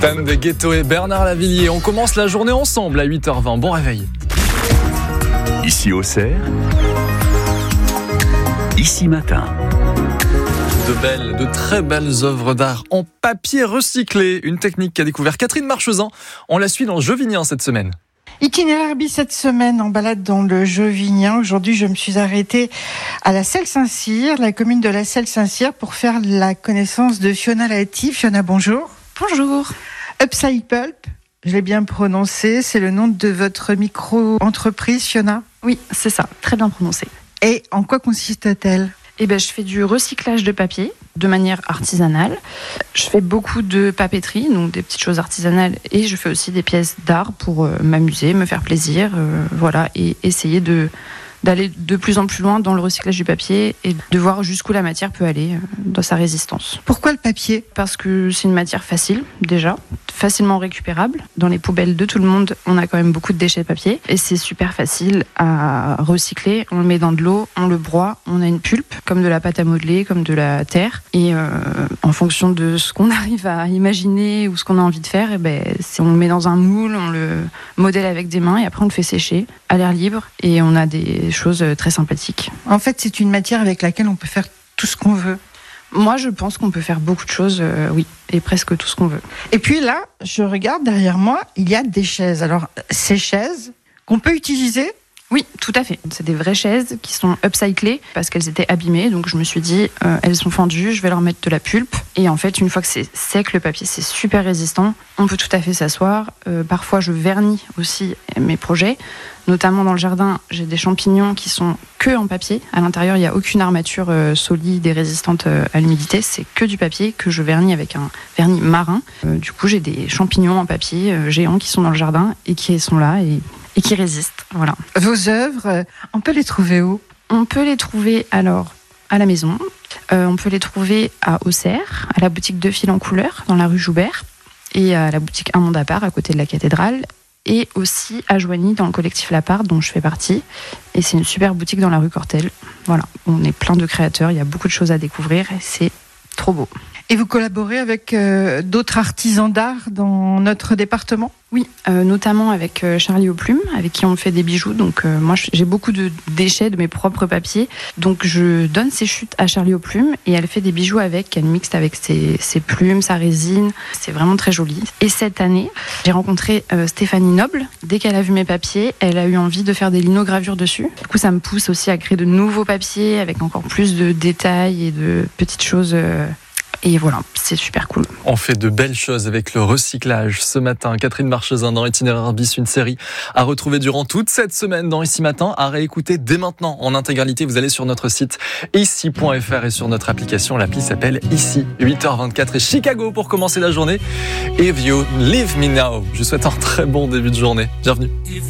Tan de Ghetto et Bernard Lavilliers. On commence la journée ensemble à 8h20. Bon réveil. Ici Auxerre, ici matin. De très belles œuvres d'art en papier recyclé. Une technique qu'a découvert Catherine Marchezan. On la suit dans le Jeuvinien cette semaine. Itinéraire bis cette semaine en balade dans le Jeuvinien. Aujourd'hui, je me suis arrêtée à la Selle-Saint-Cyr, la commune de la Selle-Saint-Cyr, pour faire la connaissance de Fiona Lahaty. Fiona, bonjour. Bonjour. Upcycle Pulp, je l'ai bien prononcé, c'est le nom de votre micro-entreprise, Fiona? Oui, c'est ça, très bien prononcé. Et en quoi consiste-t-elle? Je fais du recyclage de papier de manière artisanale. Je fais beaucoup de papeterie, donc des petites choses artisanales, et je fais aussi des pièces d'art pour m'amuser, me faire plaisir, et essayer d'aller de plus en plus loin dans le recyclage du papier et de voir jusqu'où la matière peut aller dans sa résistance. Pourquoi le papier? Parce que c'est une matière facile, déjà, facilement récupérable. Dans les poubelles de tout le monde, on a quand même beaucoup de déchets de papier et c'est super facile à recycler. On le met dans de l'eau, on le broie, on a une pulpe, comme de la pâte à modeler, comme de la terre. Et en fonction de ce qu'on arrive à imaginer ou ce qu'on a envie de faire, on le met dans un moule, on le modèle avec des mains et après on le fait sécher à l'air libre et on a des choses très sympathiques. En fait, c'est une matière avec laquelle on peut faire tout ce qu'on veut. Moi, je pense qu'on peut faire beaucoup de choses, oui, et presque tout ce qu'on veut. Et puis là, je regarde derrière moi, il y a des chaises. Alors, ces chaises qu'on peut utiliser? Oui, tout à fait. C'est des vraies chaises qui sont upcyclées parce qu'elles étaient abîmées. Donc je me suis dit, elles sont fendues, je vais leur mettre de la pulpe. Et en fait, une fois que c'est sec, le papier, c'est super résistant. On peut tout à fait s'asseoir. Parfois, je vernis aussi mes projets. Notamment dans le jardin, j'ai des champignons qui sont que en papier. À l'intérieur, il n'y a aucune armature solide et résistante à l'humidité. C'est que du papier que je vernis avec un vernis marin. Du coup, j'ai des champignons en papier géants qui sont dans le jardin et qui sont là et qui résistent. Voilà. Vos œuvres, on peut les trouver où? On peut les trouver alors à la maison. On peut les trouver à Auxerre, à la boutique De Fil en Couleur, dans la rue Joubert, et à la boutique Un Monde à Part, à côté de la cathédrale. Et aussi à Joigny dans le collectif La Part dont je fais partie. Et c'est une super boutique dans la rue Cortel. Voilà, on est plein de créateurs, il y a beaucoup de choses à découvrir et c'est trop beau. Et vous collaborez avec d'autres artisans d'art dans notre département? Oui, notamment avec Charlie aux Plumes, avec qui on fait des bijoux. Donc moi, j'ai beaucoup de déchets de mes propres papiers. Donc je donne ces chutes à Charlie aux Plumes et elle fait des bijoux avec. Elle mixe avec ses plumes, sa résine. C'est vraiment très joli. Et cette année, j'ai rencontré Stéphanie Noble. Dès qu'elle a vu mes papiers, elle a eu envie de faire des linogravures dessus. Du coup, ça me pousse aussi à créer de nouveaux papiers avec encore plus de détails et de petites choses. Et voilà, c'est super cool. On fait de belles choses avec le recyclage. Ce matin, Catherine Marchezan dans Itinéraire bis, une série à retrouver durant toute cette semaine dans Ici Matin, à réécouter dès maintenant en intégralité. Vous allez sur notre site ici.fr et sur notre application. L'appli s'appelle Ici. 8h24 et Chicago pour commencer la journée. If You Leave Me Now. Je vous souhaite un très bon début de journée. Bienvenue.